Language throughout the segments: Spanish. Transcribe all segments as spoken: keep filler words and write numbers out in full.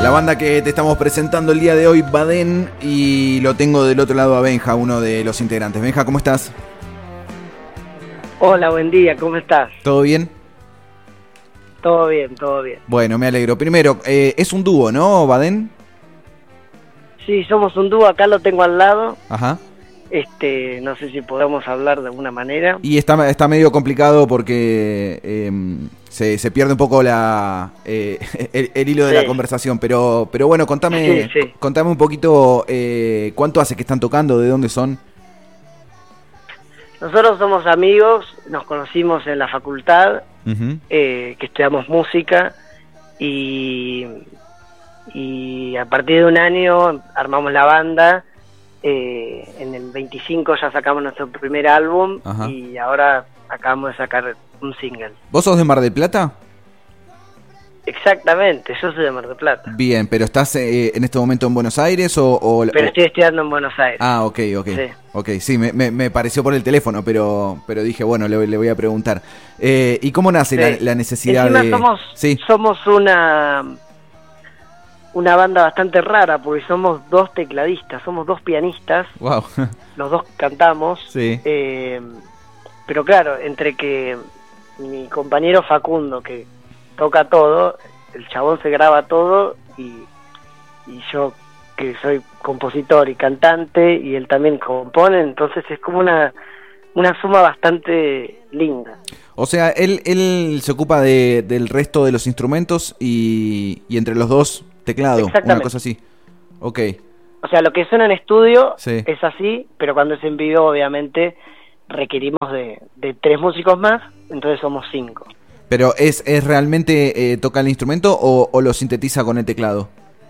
La banda que te estamos presentando el día de hoy, Baden, y lo tengo del otro lado a Benja, uno de los integrantes. Benja, ¿cómo estás? Hola, buen día, ¿cómo estás? ¿Todo bien? Todo bien, todo bien. Bueno, me alegro. Primero, eh, es un dúo, ¿no, Baden? Sí, somos un dúo, acá lo tengo al lado. Ajá. Este, no sé si podemos hablar de alguna manera. Y está, está medio complicado porque eh, se, se pierde un poco la eh, el, el hilo de Sí. la conversación, pero pero bueno, contame, Sí, sí. contame un poquito eh, cuánto hace que están tocando, de dónde son. Nosotros somos amigos, nos conocimos en la facultad, Uh-huh. eh, que estudiamos música, y, y a partir de un año armamos la banda. Eh, en el veinticinco ya sacamos nuestro primer álbum. Ajá. Y ahora acabamos de sacar un single. ¿Vos sos de Mar del Plata? Exactamente, yo soy de Mar del Plata, Bien, pero ¿estás eh, en este momento en Buenos Aires o...? o pero o- estoy estudiando en Buenos Aires. Ah, ok, ok. Sí. Ok, sí, me, me, me pareció por el teléfono, pero pero dije, bueno, le, le voy a preguntar. Eh, ¿Y cómo nace la, Sí. la necesidad Encima de...? somos, Sí. somos una una banda bastante rara, porque somos dos tecladistas, somos dos pianistas, Wow. los dos cantamos. Sí. eh, pero claro, entre que mi compañero Facundo, que toca todo, el chabón se graba todo, y, y yo, que soy compositor y cantante, y él también compone, entonces es como una, una suma bastante linda. O sea, él, él se ocupa de, del resto de los instrumentos y, y entre los dos teclado, una Exactamente. cosa así. Ok, O sea, lo que suena en estudio Sí. es así, pero cuando es en vivo, obviamente, requerimos de, de tres músicos más, entonces somos cinco. pero ¿es, es realmente eh, toca el instrumento o, o lo sintetiza con el teclado?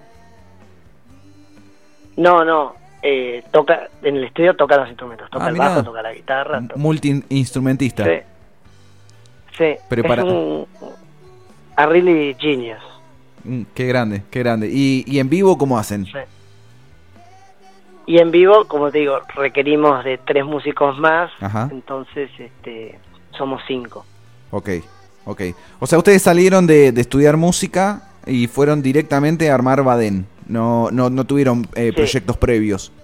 No, no, eh, toca en el estudio toca los instrumentos, toca Ah, el mirá. bajo, toca la guitarra. to- Multi-instrumentista. Sí, sí, Pero es para- un a really genius. Mm, Qué grande, qué grande. ¿Y, y en vivo cómo hacen? Sí. Y en vivo, como te digo, requerimos de tres músicos más, Ajá. entonces este, somos cinco. Ok, ok. O sea, ustedes salieron de, de estudiar música y fueron directamente a armar Baden. No, no, no tuvieron eh, Sí. proyectos previos.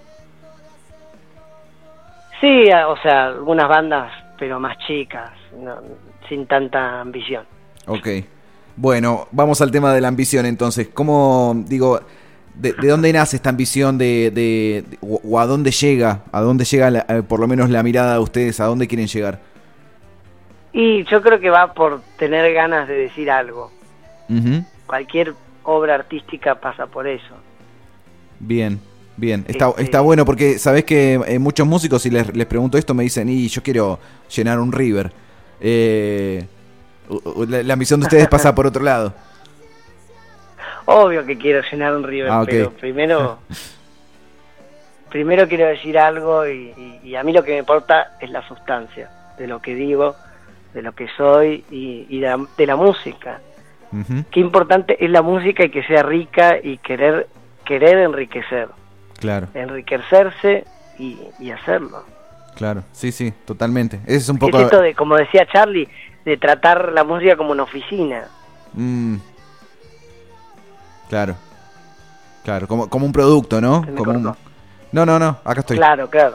Sí, a- o sea, algunas bandas, pero más chicas, no, sin tanta ambición. Ok. Bueno, vamos al tema de la ambición entonces. ¿Cómo, digo, de, de dónde nace esta ambición de, de, de- o, o a dónde llega? ¿A dónde llega la- eh, por lo menos la mirada de ustedes? ¿A dónde quieren llegar? Y yo creo que va por tener ganas de decir algo. Ujú. Cualquier obra artística pasa por eso. Bien, bien. Está, Este- está bueno porque sabés que eh, muchos músicos, si les, les pregunto esto, me dicen, y yo quiero llenar un River. Eh, u- u- la, la ambición de ustedes pasa por otro lado. Obvio que quiero llenar un River, Ah, ok. pero primero primero quiero decir algo, y, y- y a mí lo que me importa es la sustancia de lo que digo, de lo que soy, y, y de, la, de la música. Ujú. Qué importante es la música, y que sea rica, y querer querer enriquecer, Claro, enriquecerse y, y hacerlo. claro. Sí, sí, totalmente. Ese es un ¿Qué poco... es esto de, como decía Charlie, de tratar la música como una oficina? Mm. Claro, claro, como, como un producto, ¿no? Se me Como un... cortó. No, no, no, acá estoy. Claro, claro.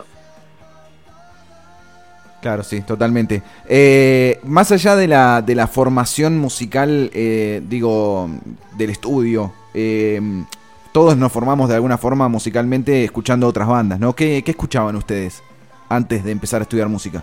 Claro, sí, totalmente. Eh, más allá de la, de la formación musical, eh, digo, del estudio, eh, todos nos formamos de alguna forma musicalmente escuchando otras bandas, ¿no? ¿Qué, qué escuchaban ustedes antes de empezar a estudiar música?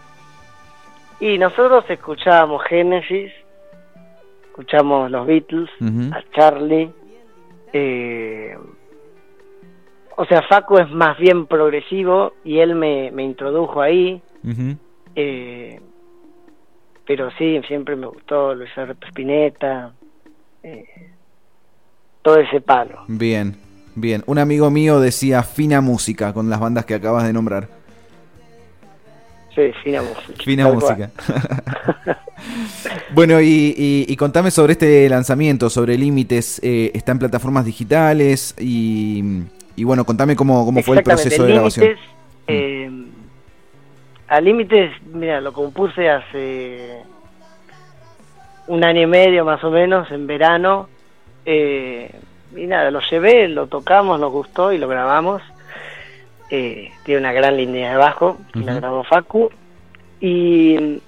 Y nosotros escuchábamos Genesis, escuchamos los Beatles, Ujú. a Charlie. eh, o sea, Facu es más bien progresivo, y él me, me introdujo ahí. Ujú. eh, pero sí, siempre me gustó Luis Alberto Spinetta, eh, todo ese palo. Bien, bien. Un amigo mío decía fina música con las bandas que acabas de nombrar. Sí, fina música. Fina tal música. Bueno, y, y, y contame sobre este lanzamiento, sobre Límites. Eh, está en plataformas digitales y, y bueno, contame cómo, cómo fue el Exactamente, proceso de grabación. Límites, eh, a Límites, mira, lo compuse hace un año y medio más o menos, en verano. Eh, y nada, lo llevé, lo tocamos, nos gustó y lo grabamos. Eh, tiene una gran línea de bajo, que uh-huh. la grabó Facu. Y,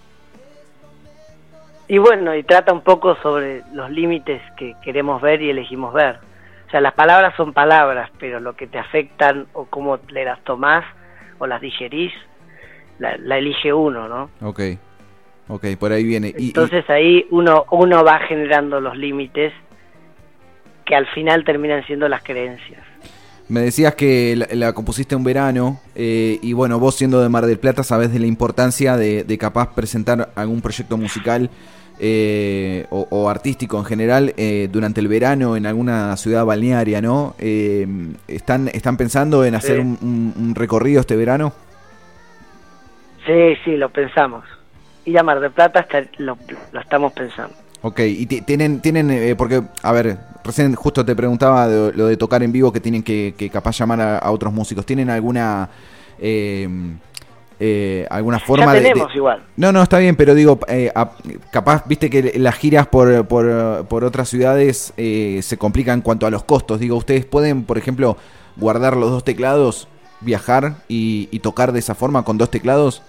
y bueno, y trata un poco sobre los límites que queremos ver y elegimos ver. O sea, las palabras son palabras, pero lo que te afectan o cómo le las tomás o las digerís, la, la elige uno, ¿no? Ok, ok, por ahí viene. Y, Entonces y... ahí uno, uno va generando los límites que al final terminan siendo las creencias. Me decías que la, la compusiste un verano, eh, y bueno, vos siendo de Mar del Plata sabés de la importancia de, de capaz presentar algún proyecto musical eh, o, o artístico en general eh, durante el verano en alguna ciudad balnearia, ¿no? Eh, ¿están, ¿Están pensando en hacer sí. un, un, un recorrido este verano? Sí, sí, lo pensamos. Ir a Mar del Plata está, lo, lo estamos pensando. Ok, y t- tienen, tienen eh, porque, a ver, recién justo te preguntaba de, lo de tocar en vivo, que tienen que, que capaz llamar a, a otros músicos. ¿Tienen alguna eh, eh, alguna forma ya de...? tenemos de... igual. No, no, está bien, pero digo, eh, a, capaz, viste que las giras por, por, por otras ciudades eh, se complican en cuanto a los costos. Digo, ¿ustedes pueden, por ejemplo, guardar los dos teclados, viajar y, y tocar de esa forma con dos teclados?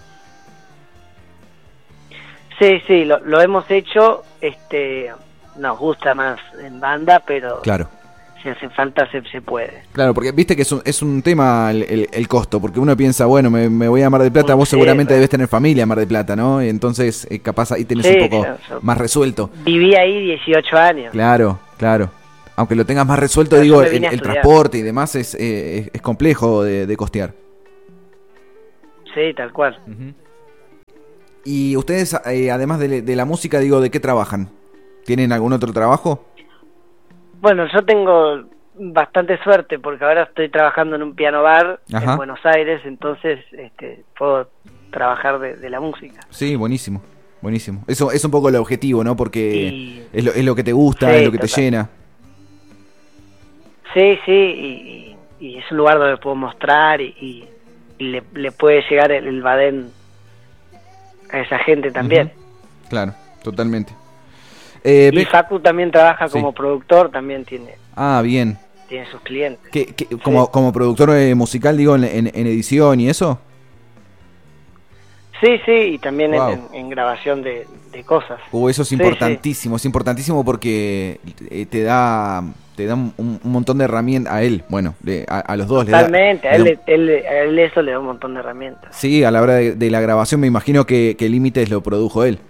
Sí, sí, lo, lo hemos hecho, este, nos gusta más en banda, pero claro. si hace falta se, se puede. Claro, porque viste que es un, es un tema el, el, el costo, porque uno piensa, bueno, me, me voy a Mar del Plata, vos sí, seguramente pero... debes tener familia en Mar del Plata, ¿no? Entonces, eh, capaz ahí tenés sí, un poco claro, más resuelto. Viví ahí dieciocho años. Claro, claro. Aunque lo tengas más resuelto, pero digo, el, el transporte y demás es, eh, es, es complejo de, de costear. Sí, tal cual. Uh-huh. Y ustedes, eh, además de, de la música, digo, ¿de qué trabajan? ¿Tienen algún otro trabajo? Bueno, yo tengo bastante suerte porque ahora estoy trabajando en un piano bar Ajá. en Buenos Aires, entonces este, puedo trabajar de, de la música. Sí, buenísimo, buenísimo. Eso es un poco el objetivo, ¿no? Porque y... es, lo, es lo que te gusta, sí, es lo que total. te llena. Sí, sí, y, y, y es un lugar donde puedo mostrar y, y, y le, le puede llegar el, el Badén a esa gente también. Uh-huh. Claro, totalmente. Eh, y ve... Facu también trabaja sí. como productor, también tiene. Ah, bien. Tiene sus clientes. ¿Qué, qué, como, sí. como productor eh, musical, digo, en, en, en edición y eso? Sí, sí, y también wow. en, en grabación de, de cosas. Uh, eso es importantísimo, sí, sí. es importantísimo porque eh, te da te da un, un montón de herramientas a él, bueno, de, a, a los dos. Totalmente, le da, a, él, le da... él, a él eso le da un montón de herramientas. Sí, a la hora de, de la grabación me imagino que, que Límites lo produjo él.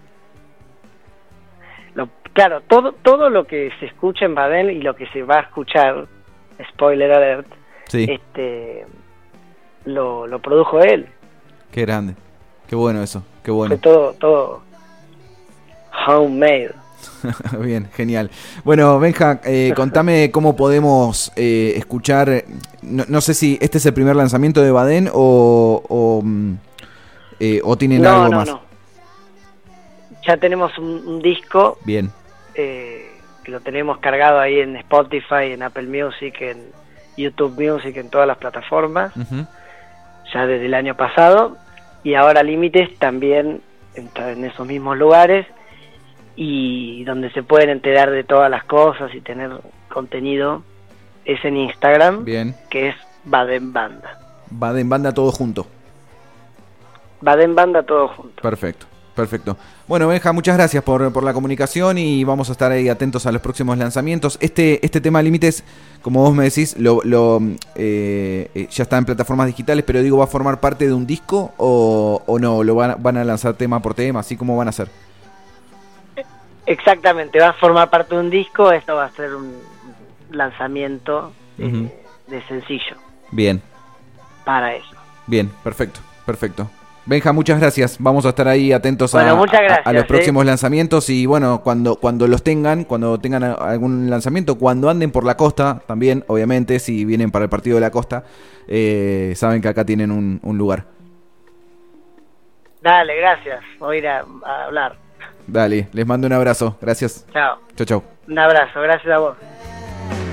Lo, claro, todo todo lo que se escucha en Badén y lo que se va a escuchar, spoiler alert, sí. este lo, lo produjo él. Qué grande, qué bueno eso, qué bueno. Fue todo, todo homemade. Bien, genial. Bueno, Benja, eh, contame cómo podemos eh, escuchar, no, no sé si este es el primer lanzamiento de Badén o, o, eh, o tienen no, algo no, más. No, ya tenemos un, un disco. Bien. Eh, que lo tenemos cargado ahí en Spotify, en Apple Music, en YouTube Music, en todas las plataformas, uh-huh. ya desde el año pasado, y ahora Límites también entra en esos mismos lugares, y donde se pueden enterar de todas las cosas y tener contenido es en Instagram. Bien. Que es Badén Banda. Badén Banda todo junto. Badén Banda todo junto. Perfecto, perfecto. Bueno, Benja, muchas gracias por, por la comunicación y vamos a estar ahí atentos a los próximos lanzamientos. Este este tema Límites, como vos me decís, lo, lo eh, ya está en plataformas digitales, pero digo, ¿va a formar parte de un disco o, o no? ¿Lo van, van a lanzar tema por tema? ¿Así como van a hacer? Exactamente, va a formar parte de un disco, esto va a ser un lanzamiento uh-huh. eh, de sencillo. Bien. Para eso. Bien, perfecto, perfecto. Benja, muchas gracias. Vamos a estar ahí atentos bueno, a, muchas gracias, a, a los ¿eh? próximos lanzamientos y bueno, cuando cuando los tengan, cuando tengan algún lanzamiento, cuando anden por la costa, también, obviamente, si vienen para el partido de la costa, eh, saben que acá tienen un, un lugar. Dale, gracias. Voy a ir a, a hablar. Dale, les mando un abrazo. Gracias. Chao. Chau, chau. Un abrazo, gracias a vos.